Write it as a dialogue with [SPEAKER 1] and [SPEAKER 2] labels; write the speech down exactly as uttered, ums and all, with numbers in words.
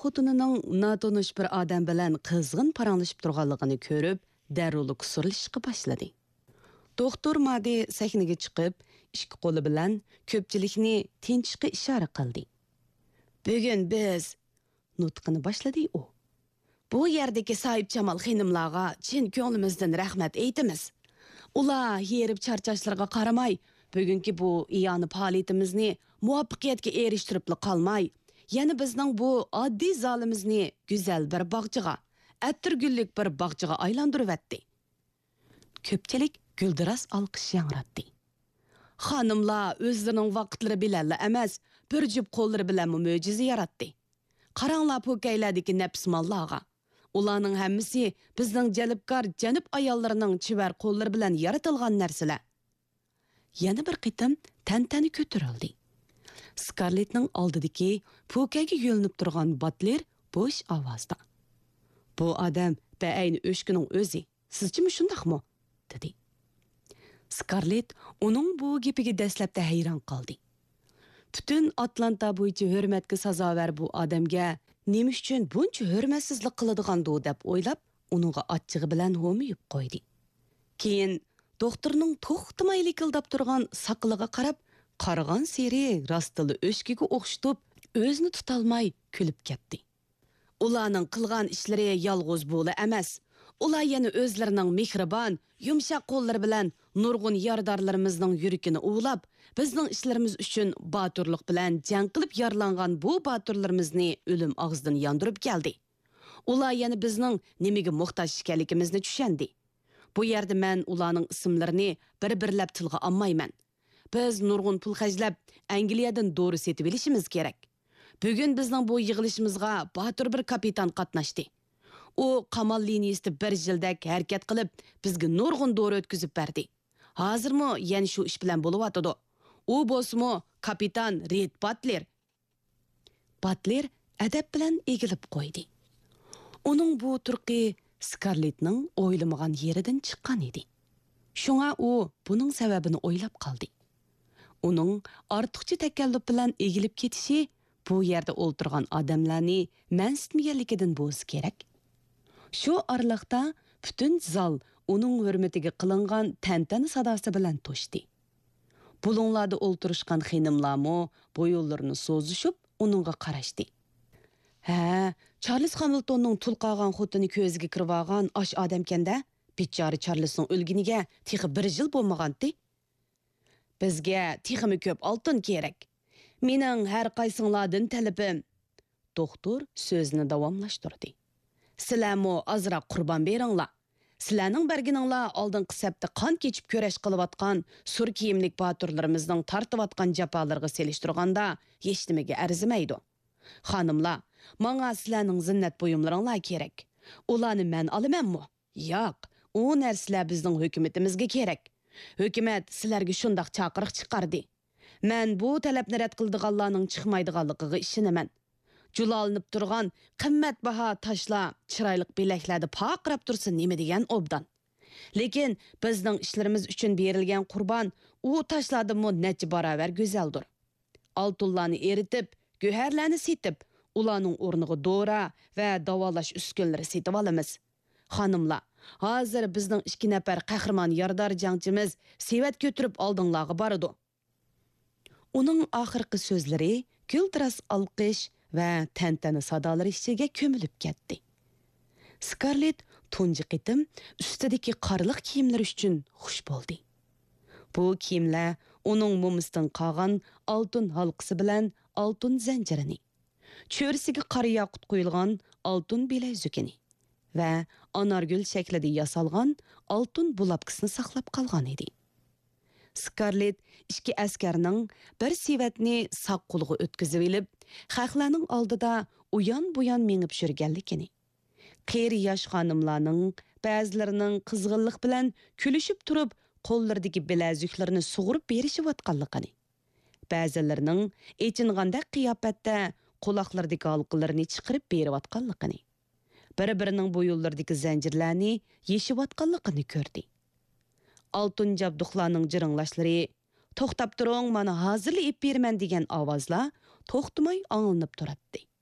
[SPEAKER 1] xotinining notonish bir odam bilan qizg'in paranglashib turganligini ko'rib, darrov kusurlashishga boshladi. Doktor Madi sahnaga chiqib, ikki qo'li bilan ko'pchilikni tinchishga ishora qildi. Bugun biz nutqini boshladi u. Bu yerdagi sahib Jamal xonimlarga chin ko'nglimizdan rahmat aytamiz. Ular yerib charchashlarga qaramay, bugungi bu iyoni faoliyatimizni muvaffaqiyatga erishtirib qolmay, yana bizning bu oddiy zalimizni go'zal bir bog'chaga, attirgullik bir bog'chaga aylantirib etdi. Ko'pchilik guldiras olqish yangratdi. Xonimlar o'zlarining vaqtlari bilan emas, bir jup qo'llari bilan mo'jiza yaratdi. Qaranglar po'kaylardagi nafsmonlarga. Ularning hammasi bizning jalbkor janub ayollarining chivar qo'llari bilan yaratilgan narsalar. Yana bir qitim tantani ko'tarildi. Scarlettning oldidagi po'kaga yo'linib turgan Butler bo'sh ovozda: "Bu odam ba'ayni o'shkining o'zi. Sizchimi shundaqmi?" dedi. Scarlett uning bu gapiga dastlabda hayron qoldi. Butun Atlanta bo'yicha hurmatga sazovor bu odamga nima uchun buncha hurmatsizlik qiladigan-du deb o'ylab, uningga achchig'i bilan ho'miyib qo'ydi. Keyin doktorning to'xtamay likildab turgan saqiliga qarab, qaragan seri rostili o'shkiga o'xshatib, o'zini tutolmay kulib ketdi. Ularning qilgan ishlari yolg'iz bo'la emas. Ular yana o'zlarining mehribon, yumshoq qo'llari bilan nurg'un yordorlarimizning yuragini uvlab, bizning ishlarimiz uchun boturlik bilan jang qilib yaralangan bu boturlarimizni o'lim og'zidan yondirib keldi. Ular yana bizning nimaga muhtoj ekanligimizni tushundi. Bu yerda men ularning ismlarini bir-birlab tilga olmayman. Biz nurg'un pul xajlab Angliyadan dori setib olishimiz kerak. Bugun bizning bu yig'ilishimizga botur bir kapitan qatnashdi. U qamal liniyasida bir yildak harakat qilib, bizga nurg'un dori o'tkazib berdi. Hozirmi yana shu ish bilan bo'lyotdi. U bo'lsa-mu kapitan Red Butler. Butler adab bilan egilib qo'ydi. Uning bu turqi Scarlettning o'ylamagan yeridan chiqqan edi. Shunga u buning sababini o'ylab qoldi. Uning ortiqcha takalluf bilan egilib ketishi bu yerda o'ltirgan odamlarni mansitmaganligidan bo'lsa kerak. Shu oraliqda butun zal uning hurmatiga qilingan tantana sadosi bilan to'shdi. Bulunglarda o'ltirishgan xonimlarmo bo'yinlarini so'zishib uningga qarashdi. Ha, Charles Hamiltonning tulqagan xotini ko'ziga kirib olgan osh odamkanda, bichora Charlesning o'lginiga texi bir yil bo'lmagandi. Bizga teximi ko'p oltin kerak. Mening har qaysinglardan talabim. Doktor so'zini davomlashtirdi. Sizlarmo azroq qurbon beringlar. Sizlarning bergininglar oldingi sabda qon kechib ko'rash qilayotgan sur kiyimlik boturlarimizning tortayotgan jafolarga selishtirganda hech nimaga arzimaydi. Xonimlar, menga sizlarning zinnat buyumlaringlar kerak. Ularni men olamanmi? Yo'q, u narsalar bizning hukumatimizga kerak. Hukumat sizlarga shundoq chaqiriq chiqardi. Men bu talabni rad qildiganlarning chiqmaydiganligiga ishonaman. Julalinib turgan qimmatbaho toshlar chiroyli bilaklarda paqirab tursa nima degan obdan. Lekin bizning ishlarimiz uchun berilgan qurbon u toshlardan necha barobar go'zaldir. Oltinlarni eritib, go'harlarni setib, ularning o'rniga dora va davolash uskunlari setib olamiz. Xonimlar, hozir bizning ikki nafar qahramon yordar jangchimiz sevat ko'tirib oldinglarga boradi. Uning oxirgi so'zlari guldiras olqish va tantana sadolari ichiga ko'milib ketdi. Scarlett tunji qitim ustidagi qorliq kiyimlar uchun xush bo'ldi. Bu kiyimlar uning mo'misdan qolgan oltin halqasi bilan oltin zanjirini, cho'risiga qora yoqut qo'yilgan oltin bilazukini va anargul shaklida yasalgan oltin bulapkasini saqlab qolgan edi. Scarlett ikki askarning bir sevatni saq qo'liga o'tkazib olib, xalqlarning oldida uyon-buyon mengib yurganligini, qeri yosh xonimlarning ba'zilarining qizg'inlik bilan kulishib turib, qo'llaridagi bilazuklarini sug'urib berishayotganligini, ba'zilarining echinganda qiyofatda quloqlaridagi halqalarini chiqarib berayotganligini, bir-birining bo'yinlaridagi zanjirlarni yeshayotganligini ko'rdi. Altın jabduqlarning jiringlashlari, to'xtab turing, mana hozirli ip berman degan ovozlar to'xtamay anglanib turibdi.